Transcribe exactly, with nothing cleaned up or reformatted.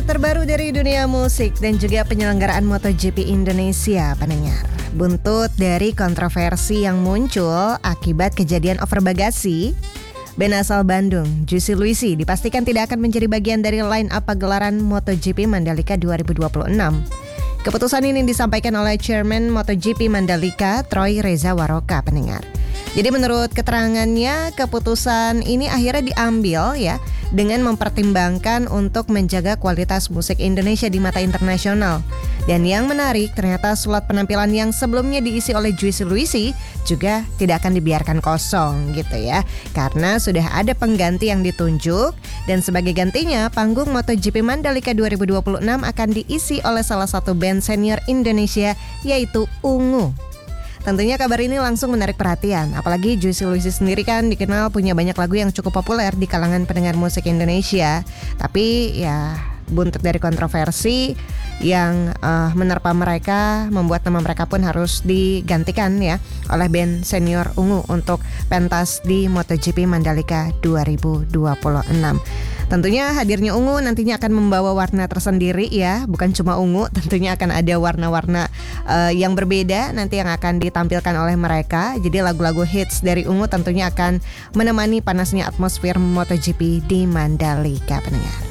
terbaru dari dunia musik dan juga penyelenggaraan MotoGP Indonesia, pendengar. Buntut dari kontroversi yang muncul akibat kejadian over bagasi, band asal Bandung, Juicy Luicy, dipastikan tidak akan menjadi bagian dari line up pagelaran MotoGP Mandalika dua ribu dua puluh enam. Keputusan ini disampaikan oleh Chairman MotoGP Mandalika, Troy Reza Waroka, pendengar. Jadi menurut keterangannya, keputusan ini akhirnya diambil ya dengan mempertimbangkan untuk menjaga kualitas musik Indonesia di mata internasional. Dan yang menarik, ternyata slot penampilan yang sebelumnya diisi oleh Juicy Luicy juga tidak akan dibiarkan kosong gitu ya. Karena sudah ada pengganti yang ditunjuk, dan sebagai gantinya panggung MotoGP Mandalika dua ribu dua puluh enam akan diisi oleh salah satu band senior Indonesia, yaitu Ungu. Tentunya kabar ini langsung menarik perhatian, apalagi Juicy Luicy sendiri kan dikenal punya banyak lagu yang cukup populer di kalangan pendengar musik Indonesia. Tapi ya buntut dari kontroversi yang uh, menerpa mereka membuat nama mereka pun harus digantikan ya oleh band senior Ungu untuk pentas di MotoGP Mandalika dua ribu dua puluh enam. Tentunya hadirnya Ungu nantinya akan membawa warna tersendiri ya, bukan cuma ungu, tentunya akan ada warna-warna uh, yang berbeda nanti yang akan ditampilkan oleh mereka. Jadi lagu-lagu hits dari Ungu tentunya akan menemani panasnya atmosfer MotoGP di Mandalika, pendengar.